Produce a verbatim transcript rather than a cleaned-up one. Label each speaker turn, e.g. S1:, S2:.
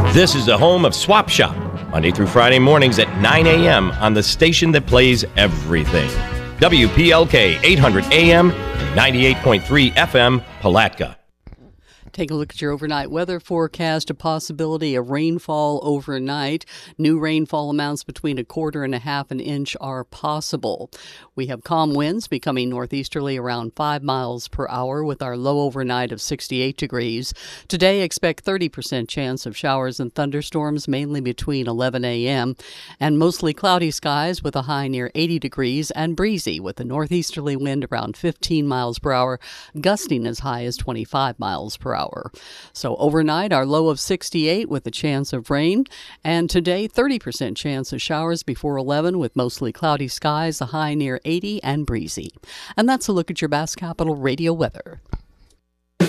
S1: This is the home of Swap Shop, Monday through Friday mornings at nine a.m. on the station that plays everything. W P L K eight hundred A M and ninety-eight point three F M, Palatka.
S2: Take a look at your overnight weather forecast. A possibility of rainfall overnight. New rainfall amounts between a quarter and a half an inch are possible. We have calm winds becoming northeasterly around five miles per hour with our low overnight of sixty-eight degrees. Today, expect thirty percent chance of showers and thunderstorms, mainly between eleven a.m. and mostly cloudy skies with a high near eighty degrees and breezy with a northeasterly wind around fifteen miles per hour, gusting as high as twenty-five miles per hour. So overnight, our low of sixty-eight with a chance of rain. And today, thirty percent chance of showers before eleven with mostly cloudy skies, a high near eighty and breezy. And that's a look at your Bass Capital Radio weather.